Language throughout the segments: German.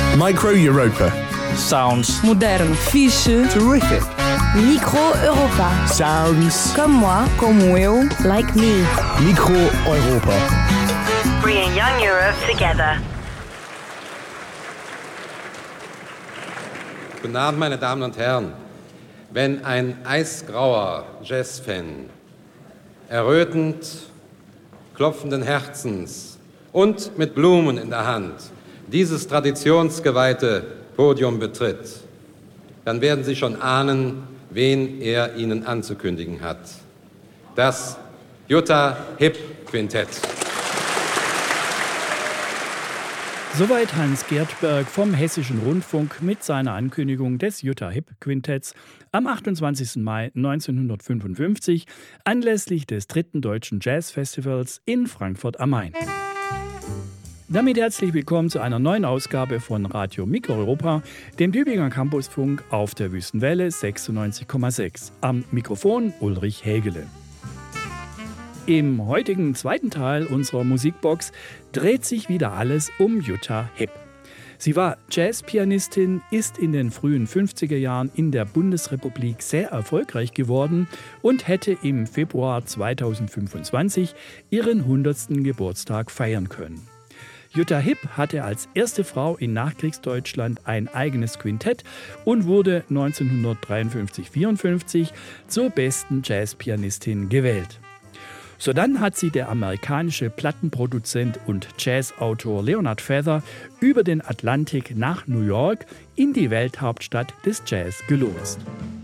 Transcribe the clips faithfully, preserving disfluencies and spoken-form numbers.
Micro Europa. Sounds Moderno. Fixe. Terrific. Micro Europa. Sounds. Comme moi. Como eu. Like me. Micro Europa. Bringing young Europe together. Guten Abend, meine Damen und Herren. Wenn ein eisgrauer Jazzfan errötend, klopfenden Herzens und mit Blumen in der Hand dieses traditionsgeweihte Podium betritt, dann werden Sie schon ahnen, wen er Ihnen anzukündigen hat. Das Jutta Hipp Quintett. Soweit Hans Gertberg vom Hessischen Rundfunk mit seiner Ankündigung des Jutta Hipp Quintetts am achtundzwanzigsten Mai neunzehnhundertfünfundfünfzig anlässlich des dritten Deutschen Jazzfestivals in Frankfurt am Main. Damit herzlich willkommen zu einer neuen Ausgabe von Radio Micro Europa, dem Tübinger Campusfunk auf der Wüstenwelle sechsundneunzig Komma sechs. Am Mikrofon Ulrich Hägele. Im heutigen zweiten Teil unserer Musikbox dreht sich wieder alles um Jutta Hipp. Sie war Jazzpianistin, ist in den frühen fünfziger Jahren in der Bundesrepublik sehr erfolgreich geworden und hätte im Februar zweitausendfünfundzwanzig ihren hundertsten Geburtstag feiern können. Jutta Hipp hatte als erste Frau in Nachkriegsdeutschland ein eigenes Quintett und wurde neunzehnhundertdreiundfünfzig vierundfünfzig zur besten Jazzpianistin gewählt. Sodann hat sie der amerikanische Plattenproduzent und Jazzautor Leonard Feather über den Atlantik nach New York in die Welthauptstadt des Jazz gelotst.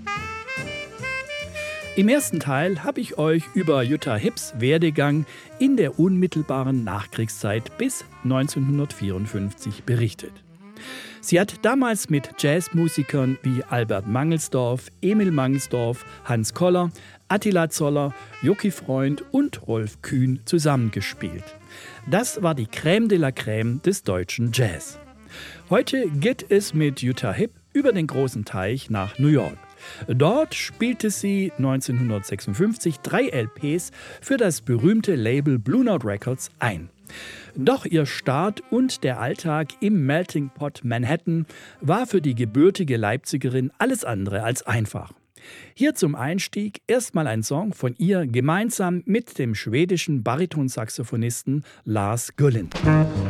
Im ersten Teil habe ich euch über Jutta Hipps Werdegang in der unmittelbaren Nachkriegszeit bis neunzehnhundertvierundfünfzig berichtet. Sie hat damals mit Jazzmusikern wie Albert Mangelsdorf, Emil Mangelsdorf, Hans Koller, Attila Zoller, Jocky Freund und Rolf Kühn zusammengespielt. Das war die Crème de la Crème des deutschen Jazz. Heute geht es mit Jutta Hipp über den großen Teich nach New York. Dort spielte sie neunzehnhundertsechsundfünfzig drei L Ps für das berühmte Label Blue Note Records ein. Doch ihr Start und der Alltag im Melting Pot Manhattan war für die gebürtige Leipzigerin alles andere als einfach. Hier zum Einstieg erstmal ein Song von ihr gemeinsam mit dem schwedischen Baritonsaxophonisten Lars Gullin.